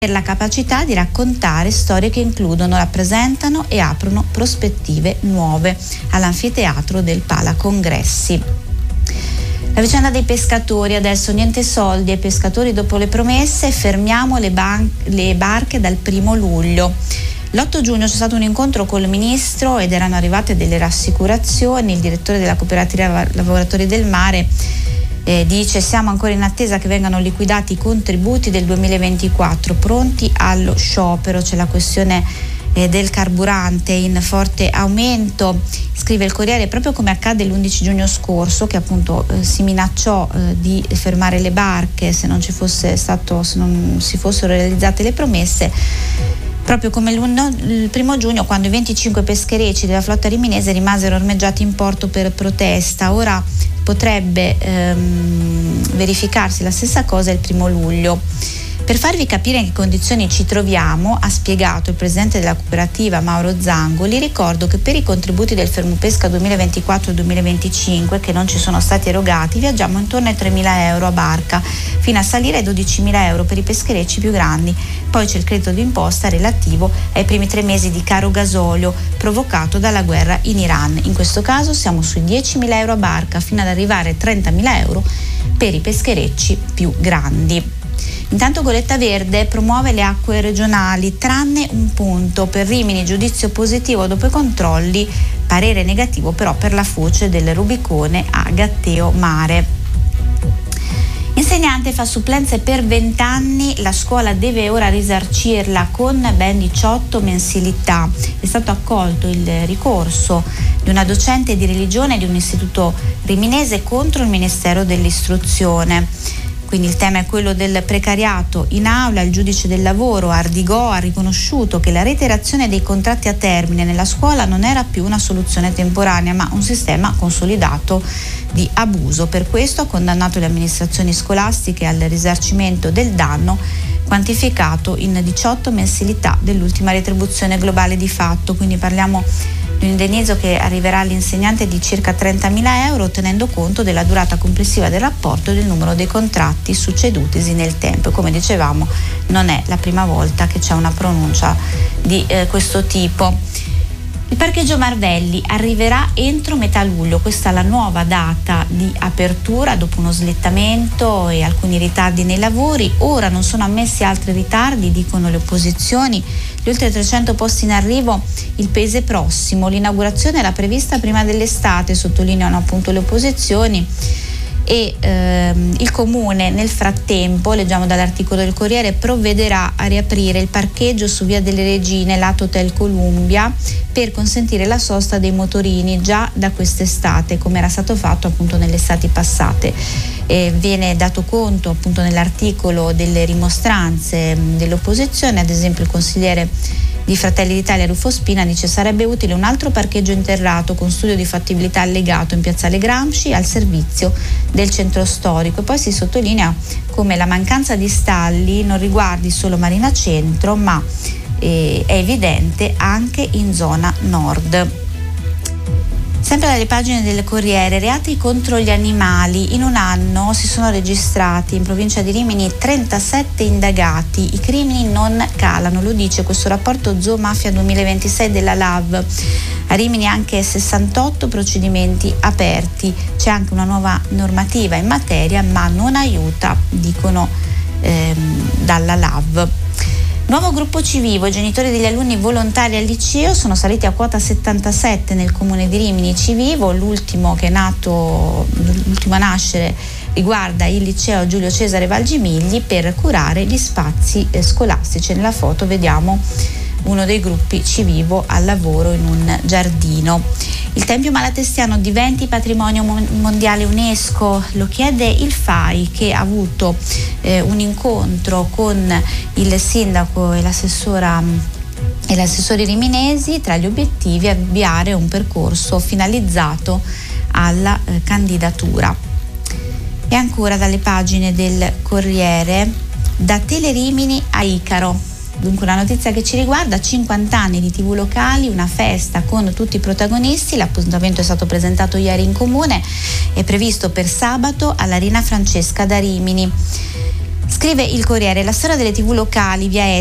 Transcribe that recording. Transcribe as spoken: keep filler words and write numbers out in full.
per la capacità di raccontare storie che includono, rappresentano e aprono prospettive nuove all'anfiteatro del Pala Congressi. La vicenda dei pescatori, adesso niente soldi ai pescatori dopo le promesse, fermiamo le, ban- le barche dal primo luglio. L'otto giugno c'è stato un incontro col ministro ed erano arrivate delle rassicurazioni. Il direttore della cooperativa Lavoratori del Mare Eh, dice: siamo ancora in attesa che vengano liquidati i contributi del duemilaventiquattro, pronti allo sciopero. C'è la questione eh, del carburante in forte aumento, scrive il Corriere, proprio come accadde l'undici giugno scorso, che appunto eh, si minacciò eh, di fermare le barche se non ci fosse stato, se non si fossero realizzate le promesse. Proprio come il primo giugno, quando i venticinque pescherecci della flotta riminese rimasero ormeggiati in porto per protesta. Ora potrebbe ehm, verificarsi la stessa cosa il primo luglio. Per farvi capire in che condizioni ci troviamo, ha spiegato il presidente della cooperativa Mauro Zangoli, ricordo che per i contributi del Fermopesca duemilaventiquattro duemilaventicinque che non ci sono stati erogati, viaggiamo intorno ai tremila euro a barca, fino a salire ai dodicimila euro per i pescherecci più grandi. Poi c'è il credito d'imposta relativo ai primi tre mesi di caro gasolio provocato dalla guerra in Iran. In questo caso siamo sui diecimila euro a barca, fino ad arrivare ai trentamila euro per i pescherecci più grandi. Intanto Goletta Verde promuove le acque regionali, tranne un punto. Per Rimini giudizio positivo dopo i controlli, parere negativo però per la foce del Rubicone a Gatteo Mare. Insegnante fa supplenze per venti anni, la scuola deve ora risarcirla con ben diciotto mensilità. È stato accolto il ricorso di una docente di religione di un istituto riminese contro il Ministero dell'Istruzione. Quindi il tema è quello del precariato. In aula il giudice del lavoro Ardigò ha riconosciuto che la reiterazione dei contratti a termine nella scuola non era più una soluzione temporanea, ma un sistema consolidato di abuso. Per questo ha condannato le amministrazioni scolastiche al risarcimento del danno, quantificato in diciotto mensilità dell'ultima retribuzione globale di fatto. Quindi parliamo di un indennizzo che arriverà all'insegnante di circa trentamila euro, tenendo conto della durata complessiva del rapporto e del numero dei contratti succedutisi nel tempo. E come dicevamo, non è la prima volta che c'è una pronuncia di eh, questo tipo. Il parcheggio Marvelli arriverà entro metà luglio, questa è la nuova data di apertura dopo uno slittamento e alcuni ritardi nei lavori. Ora non sono ammessi altri ritardi, dicono le opposizioni. Gli oltre trecento posti in arrivo, il paese prossimo. L'inaugurazione era prevista prima dell'estate, sottolineano appunto le opposizioni. E ehm, il comune nel frattempo, leggiamo dall'articolo del Corriere, provvederà a riaprire il parcheggio su Via delle Regine lato Hotel Columbia per consentire la sosta dei motorini già da quest'estate, come era stato fatto appunto nelle estati passate. E viene dato conto appunto nell'articolo delle rimostranze mh, dell'opposizione. Ad esempio il consigliere di Fratelli d'Italia Rufo Spina dice: sarebbe utile un altro parcheggio interrato con studio di fattibilità allegato in piazzale Gramsci al servizio del centro storico. E poi si sottolinea come la mancanza di stalli non riguardi solo Marina Centro, ma eh, è evidente anche in zona nord. Sempre dalle pagine del Corriere, reati contro gli animali. In un anno si sono registrati in provincia di Rimini trentasette indagati. I crimini non calano, lo dice questo rapporto Zoomafia duemilaventisei della L A V. A Rimini anche sessantotto procedimenti aperti. C'è anche una nuova normativa in materia, ma non aiuta, dicono ehm, dalla L A V. Nuovo gruppo Civivo, i genitori degli alunni volontari al liceo sono saliti a quota settantasette nel comune di Rimini. Civivo, l'ultimo che è nato, l'ultimo a nascere, riguarda il liceo Giulio Cesare Valgimigli per curare gli spazi eh, scolastici. Nella foto vediamo uno dei gruppi Civivo al lavoro in un giardino. Il Tempio Malatestiano diventi patrimonio mondiale UNESCO, lo chiede il F A I, che ha avuto eh, un incontro con il sindaco e l'assessora e gli assessori riminesi. Tra gli obiettivi avviare un percorso finalizzato alla eh, candidatura. E ancora dalle pagine del Corriere, da Telerimini a Icaro. Dunque una notizia che ci riguarda: cinquanta anni di tivù locali, una festa con tutti i protagonisti. L'appuntamento è stato presentato ieri in comune, è previsto per sabato all'Arena Francesca da Rimini. Scrive il Corriere, la storia delle tivù locali via